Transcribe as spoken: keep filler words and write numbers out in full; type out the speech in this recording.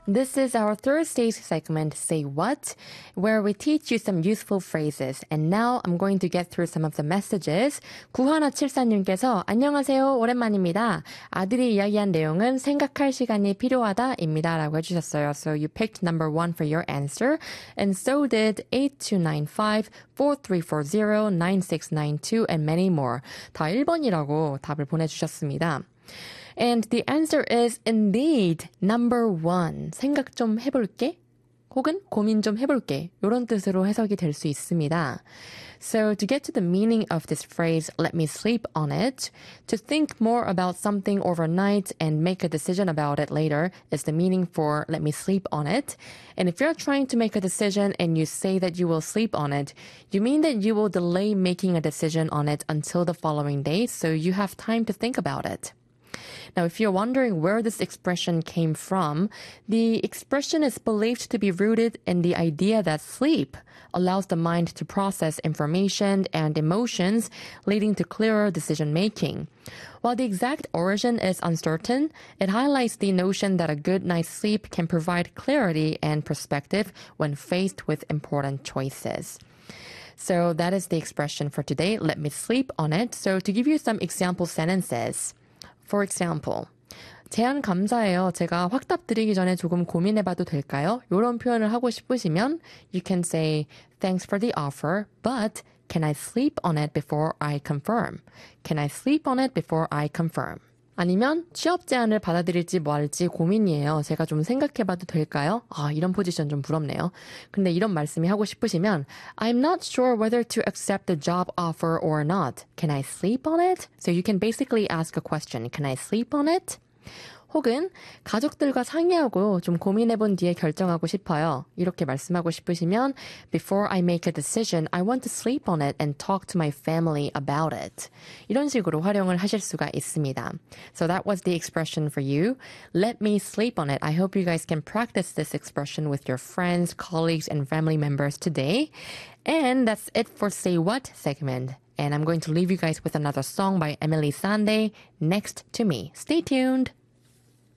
This is our Thursday segment, Say What, where we teach you some useful phrases. And now I'm going to get through some of the messages. 구하나칠사님께서 안녕하세요. 오랜만입니다. 아들이 이야기한 내용은 생각할 시간이 필요하다입니다. 라고 해주셨어요. So you picked number one for your answer. And so did eight two nine five, four three four zero, nine six nine two and many more. 다 일 번이라고 답을 보내주셨습니다. And the answer is indeed number one. 생각 좀 해볼게. 혹은 고민 좀 해볼게. 이런 뜻으로 해석이 될 수 있습니다. So to get to the meaning of this phrase, let me sleep on it, to think more about something overnight and make a decision about it later is the meaning for let me sleep on it. And if you're trying to make a decision and you say that you will sleep on it, you mean that you will delay making a decision on it until the following day, so you have time to think about it. Now, if you're wondering where this expression came from, the expression is believed to be rooted in the idea that sleep allows the mind to process information and emotions, leading to clearer decision-making. While the exact origin is uncertain, it highlights the notion that a good night's sleep can provide clarity and perspective when faced with important choices. So that is the expression for today. Let me sleep on it. So to give you some example sentences, For example, 제안 감사해요. 제가 확답 드리기 전에 조금 고민해봐도 될까요? 이런 표현을 하고 싶으시면 you can say, thanks for the offer, but can I sleep on it before I confirm? Can I sleep on it before I confirm? 아니면 취업 제안을 받아들일지 뭐 할지 고민이에요. 제가 좀 생각해봐도 될까요? 아, 이런 포지션 좀 부럽네요. 근데 이런 말씀이 하고 싶으시면 I'm not sure whether to accept the job offer or not. Can I sleep on it? So you can basically ask a question. Can I sleep on it? 혹은 가족들과 상의하고 좀 고민해본 뒤에 결정하고 싶어요. 이렇게 말씀하고 싶으시면 Before I make a decision, I want to sleep on it and talk to my family about it. 이런 식으로 활용을 하실 수가 있습니다. So that was the expression for you. Let me sleep on it. I hope you guys can practice this expression with your friends, colleagues, and family members today. And that's it for Say What segment. And I'm going to leave you guys with another song by Emily Sandé, Next to Me. Stay tuned.